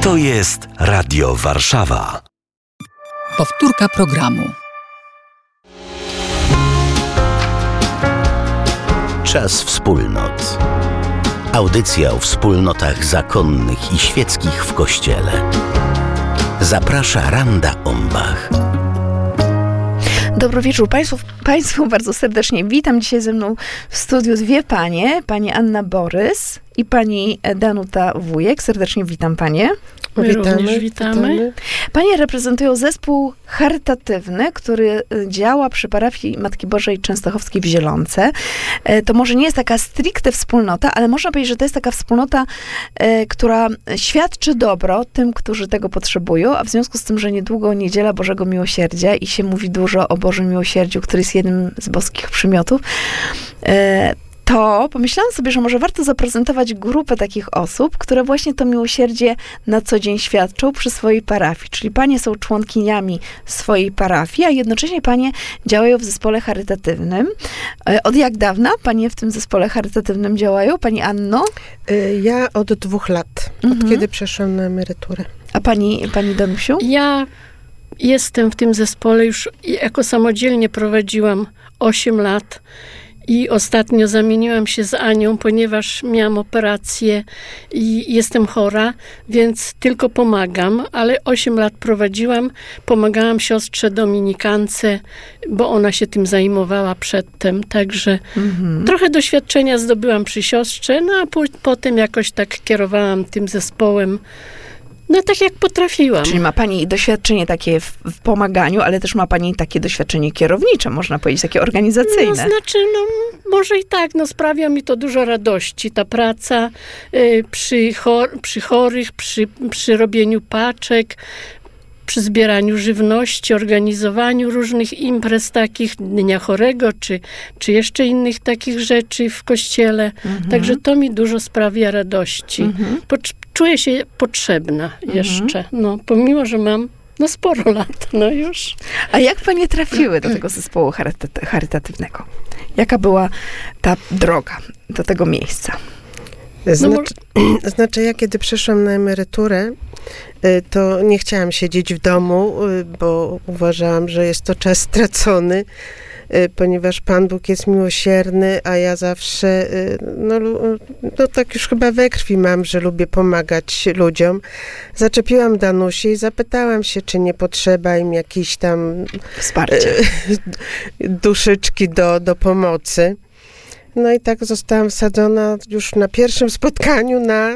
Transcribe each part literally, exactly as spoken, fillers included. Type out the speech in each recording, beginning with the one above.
To jest Radio Warszawa. Powtórka programu. Czas wspólnot. Audycja o wspólnotach zakonnych i świeckich w Kościele. Zaprasza Randa Ombach. Dobry wieczór Państwu. Państwu bardzo serdecznie witam. Dzisiaj ze mną w studiu dwie panie. Pani Anna Borys i pani Danuta Wujek. Serdecznie witam panie. My Witamy, również witamy. witamy. Panie reprezentują zespół charytatywny, który działa przy parafii Matki Bożej Częstochowskiej w Zielonce. To może nie jest taka stricte wspólnota, ale można powiedzieć, że to jest taka wspólnota, która świadczy dobro tym, którzy tego potrzebują, a w związku z tym, że niedługo Niedziela Bożego Miłosierdzia i się mówi dużo o Bożym Miłosierdziu, który jest jednym z boskich przymiotów, to pomyślałam sobie, że może warto zaprezentować grupę takich osób, które właśnie to miłosierdzie na co dzień świadczą przy swojej parafii. Czyli panie są członkiniami swojej parafii, a jednocześnie panie działają w zespole charytatywnym. Od jak dawna panie w tym zespole charytatywnym działają? Pani Anno? Ja od dwóch lat, Mhm. od kiedy przeszłam na emeryturę. A pani, pani Danusiu? Ja jestem w tym zespole już jako samodzielnie prowadziłam osiem lat i ostatnio zamieniłam się z Anią, ponieważ miałam operację i jestem chora, więc tylko pomagam, ale osiem lat prowadziłam, pomagałam siostrze Dominikance, bo ona się tym zajmowała przedtem, także Mhm. trochę doświadczenia zdobyłam przy siostrze, no a po, potem jakoś tak kierowałam tym zespołem, no tak jak potrafiłam. Czyli ma pani doświadczenie takie w, w pomaganiu, ale też ma pani takie doświadczenie kierownicze, można powiedzieć, takie organizacyjne. No znaczy, no może i tak, no sprawia mi to dużo radości, ta praca y, przy, chor- przy chorych, przy, przy robieniu paczek, przy zbieraniu żywności, organizowaniu różnych imprez takich, Dnia Chorego, czy, czy jeszcze innych takich rzeczy w kościele. Mhm. Także to mi dużo sprawia radości. Mhm. Pocz- czuję się potrzebna jeszcze, no pomimo, że mam no sporo lat, no już. A jak panie trafiły do tego zespołu charytat- charytatywnego? Jaka była ta droga do tego miejsca? Znaczy, znaczy ja kiedy przeszłam na emeryturę, y, to nie chciałam siedzieć w domu, y, bo uważałam, że jest to czas stracony, y, ponieważ Pan Bóg jest miłosierny, a ja zawsze, y, no, lu- no tak już chyba we krwi mam, że lubię pomagać ludziom. Zaczepiłam Danusię i zapytałam się, czy nie potrzeba im jakiejś tam Wsparcie. y, duszyczki do, do pomocy. No i tak zostałam wsadzona już na pierwszym spotkaniu na,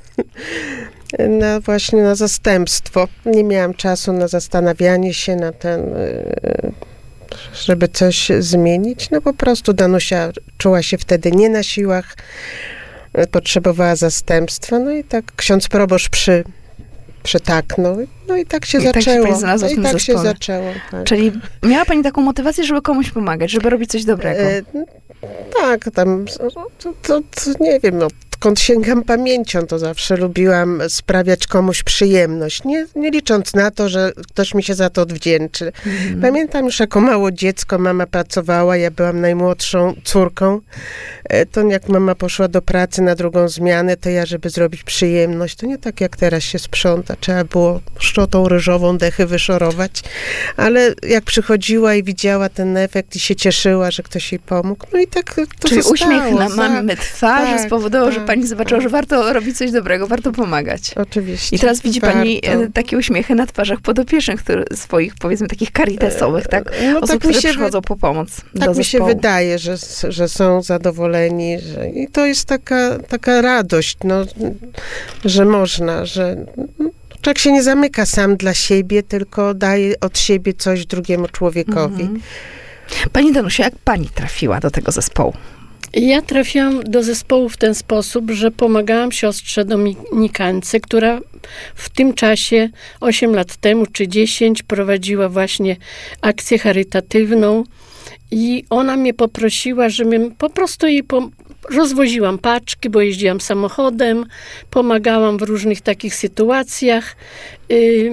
na właśnie na zastępstwo. Nie miałam czasu na zastanawianie się na ten, żeby coś zmienić. No po prostu Danusia czuła się wtedy nie na siłach, potrzebowała zastępstwa. No i tak ksiądz proboszcz przy, przytaknął. No i tak się I tak się zaczęło. pani znalazła w I tym tak się zespole. zaczęło. Tak. Czyli miała pani taką motywację, żeby komuś pomagać, żeby robić coś dobrego. E, tak, tam, to, to, to nie wiem, no, odkąd sięgam pamięcią, to zawsze lubiłam sprawiać komuś przyjemność, nie, nie licząc na to, że ktoś mi się za to odwdzięczy. Mhm. Pamiętam już jako mało dziecko, mama pracowała, ja byłam najmłodszą córką, e, to jak mama poszła do pracy na drugą zmianę, to ja, żeby zrobić przyjemność, to nie tak jak teraz się sprząta, trzeba było szczotą ryżową dechy wyszorować, ale jak przychodziła i widziała ten efekt i się cieszyła, że ktoś jej pomógł, no i tak to Czyli zostało. uśmiech na Za- mamy twarzy tak, spowodował, tak, że pani zobaczyła, tak. że warto robić coś dobrego, warto pomagać. Oczywiście. I teraz widzi pani Warto. e, takie uśmiechy na twarzach podopiecznych, które, swoich, powiedzmy, takich caritasowych, tak? No Osób, tak mi które się wy- przychodzą po pomoc do Tak mi się zespołu. wydaje, że, że są zadowoleni, że, i to jest taka, taka radość, no, że można, że no, człowiek się nie zamyka sam dla siebie, tylko daje od siebie coś drugiemu człowiekowi. Mhm. Pani Danusia, jak pani trafiła do tego zespołu? Ja trafiłam do zespołu w ten sposób, że pomagałam siostrze Dominikance, która w tym czasie, osiem lat temu czy dziesięć, prowadziła właśnie akcję charytatywną i ona mnie poprosiła, żebym po prostu jej pom- rozwoziłam paczki, bo jeździłam samochodem, pomagałam w różnych takich sytuacjach. Yy,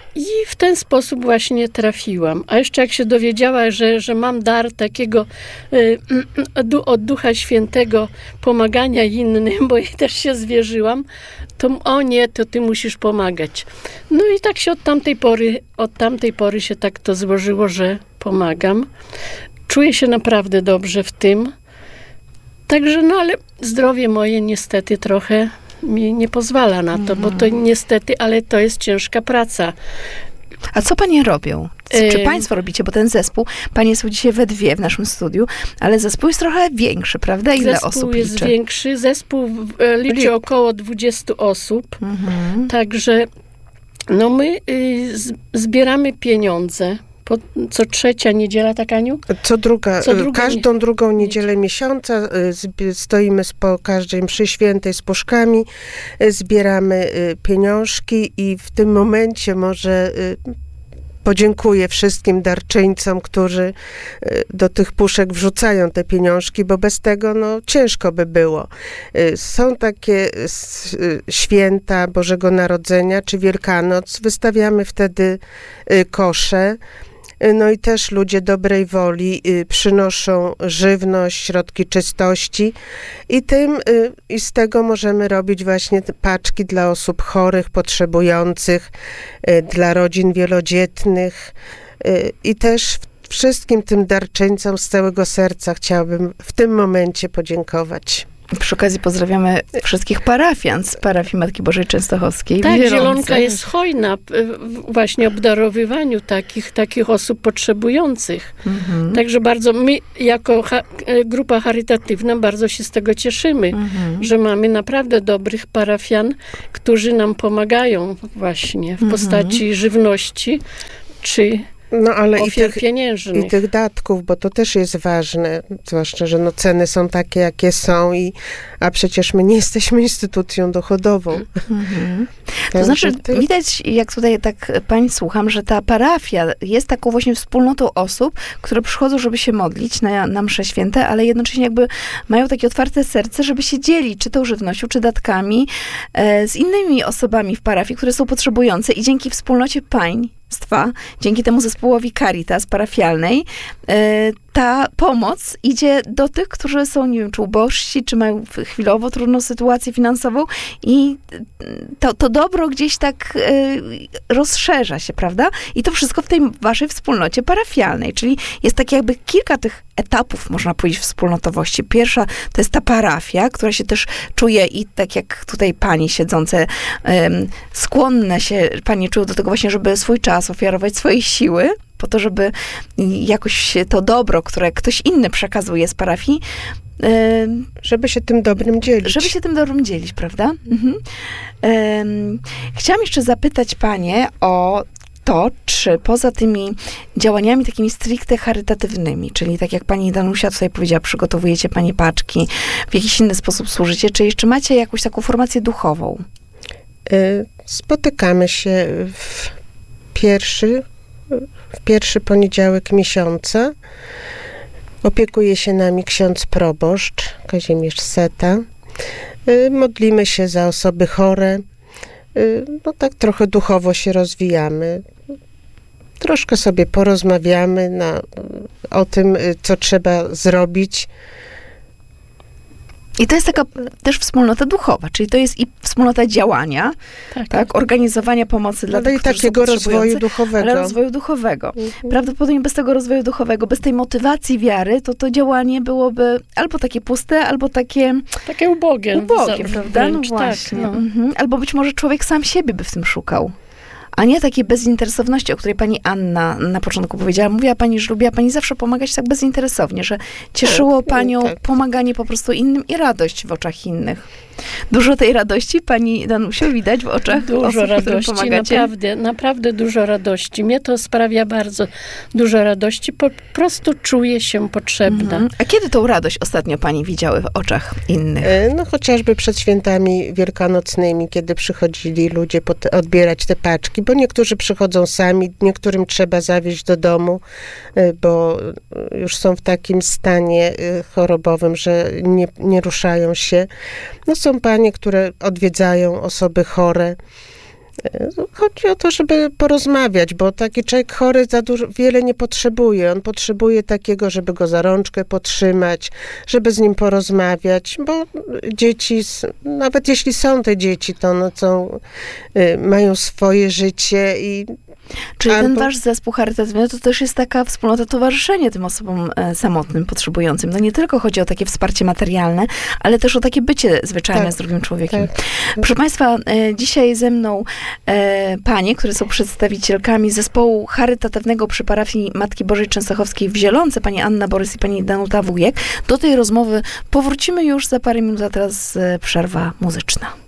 I w ten sposób właśnie trafiłam. A jeszcze jak się dowiedziała, że, że mam dar takiego y, y, od Ducha Świętego pomagania innym, bo jej też się zwierzyłam, to o nie, to ty musisz pomagać. No i tak się od tamtej pory, od tamtej pory się tak to złożyło, że pomagam. Czuję się naprawdę dobrze w tym. Także, no ale zdrowie moje niestety trochę mi nie pozwala na to, bo to niestety, ale to jest ciężka praca. A co panie robią? Czy państwo robicie? Bo ten zespół, panie są dzisiaj we dwie w naszym studiu, ale zespół jest trochę większy, prawda? Ile zespół osób jest liczy? większy. Zespół liczy około dwudziestu osób. Mhm. Także no my y, z, zbieramy pieniądze. Po, co trzecia niedziela, tak Aniu? Co druga, co druga każdą nie... drugą niedzielę miesiąca stoimy po każdej mszy świętej z puszkami, zbieramy pieniążki i w tym momencie może podziękuję wszystkim darczyńcom, którzy do tych puszek wrzucają te pieniążki, bo bez tego no, ciężko by było. Są takie święta Bożego Narodzenia czy Wielkanoc, wystawiamy wtedy kosze. No i też ludzie dobrej woli y, przynoszą żywność, środki czystości i tym y, i z tego możemy robić właśnie te paczki dla osób chorych, potrzebujących, y, dla rodzin wielodzietnych y, i też wszystkim tym darczyńcom z całego serca chciałabym w tym momencie podziękować. Przy okazji pozdrawiamy wszystkich parafian z parafii Matki Bożej Częstochowskiej. Tak, Zielonka jest hojna w właśnie obdarowywaniu takich, takich osób potrzebujących. Mhm. Także bardzo my, jako ha- grupa charytatywna, bardzo się z tego cieszymy, mhm. że mamy naprawdę dobrych parafian, którzy nam pomagają właśnie w mhm. postaci żywności, czy no, ale ofiar i tych, pieniężnych. I tych datków, bo to też jest ważne, zwłaszcza, że no ceny są takie, jakie są, i, a przecież my nie jesteśmy instytucją dochodową. Mhm. To znaczy, ty... widać, jak tutaj tak pań słucham, że ta parafia jest taką właśnie wspólnotą osób, które przychodzą, żeby się modlić na, na msze święte, ale jednocześnie jakby mają takie otwarte serce, żeby się dzielić, czy tą żywnością, czy datkami e, z innymi osobami w parafii, które są potrzebujące, i dzięki wspólnocie pań, dzięki temu zespołowi Caritas parafialnej, ta pomoc idzie do tych, którzy są, nie wiem, czy ubożsi, czy mają chwilowo trudną sytuację finansową, i to, to dobro gdzieś tak rozszerza się, prawda? I to wszystko w tej waszej wspólnocie parafialnej, czyli jest tak jakby kilka tych etapów, można powiedzieć, wspólnotowości. Pierwsza to jest ta parafia, która się też czuje, i tak jak tutaj panie siedzące, um, skłonne się, panie czują do tego właśnie, żeby swój czas ofiarować, swoje siły, po to, żeby jakoś to dobro, które ktoś inny przekazuje z parafii, um, żeby się tym dobrym dzielić. Żeby się tym dobrym dzielić, prawda? Mhm. Um, chciałam jeszcze zapytać panie o to, czy poza tymi działaniami takimi stricte charytatywnymi, czyli tak jak pani Danusia tutaj powiedziała, przygotowujecie panie paczki, w jakiś inny sposób służycie, czy jeszcze macie jakąś taką formację duchową? Spotykamy się w pierwszy, w pierwszy poniedziałek miesiąca. Opiekuje się nami ksiądz proboszcz Kazimierz Seta. Modlimy się za osoby chore. No tak trochę duchowo się rozwijamy. Troszkę sobie porozmawiamy na, o tym, co trzeba zrobić. I to jest taka też wspólnota duchowa, czyli to jest i wspólnota działania, tak, tak organizowania pomocy dla ale tych, i takiego rozwoju duchowego. Ale rozwoju duchowego. Mhm. Prawdopodobnie bez tego rozwoju duchowego, bez tej motywacji wiary, to to działanie byłoby albo takie puste, albo takie... Takie ubogie. Ubogie, prawda? No właśnie. Tak, no. Mhm. Albo być może człowiek sam siebie by w tym szukał. A nie takiej bezinteresowności, o której pani Anna na początku powiedziała. Mówiła pani, że lubiła pani zawsze pomagać tak bezinteresownie, że cieszyło tak, panią tak. pomaganie po prostu innym i radość w oczach innych. Dużo tej radości pani Danusiu widać w oczach Dużo osób, radości, pomagacie? naprawdę, naprawdę dużo radości. Mnie to sprawia bardzo dużo radości. Po prostu czuję się potrzebna. Mhm. A kiedy tą radość ostatnio pani widziały w oczach innych? No chociażby przed świętami wielkanocnymi, kiedy przychodzili ludzie te, odbierać te paczki, bo niektórzy przychodzą sami, niektórym trzeba zawieźć do domu, bo już są w takim stanie chorobowym, że nie, nie ruszają się. No są panie, które odwiedzają osoby chore. Chodzi o to, żeby porozmawiać, bo taki człowiek chory za dużo, wiele nie potrzebuje. On potrzebuje takiego, żeby go za rączkę potrzymać, żeby z nim porozmawiać, bo dzieci, nawet jeśli są te dzieci, to one są, mają swoje życie i Czyli albo... ten wasz zespół charytatywny to też jest taka wspólnota, towarzyszenie tym osobom e, samotnym, potrzebującym. No nie tylko chodzi o takie wsparcie materialne, ale też o takie bycie zwyczajne tak, z drugim człowiekiem. tak. Proszę Państwa, e, dzisiaj ze mną e, panie, które są przedstawicielkami zespołu charytatywnego przy parafii Matki Bożej Częstochowskiej w Zielonce, pani Anna Borys i pani Danuta Wujek. Do tej rozmowy powrócimy już za parę minut, a teraz e, przerwa muzyczna.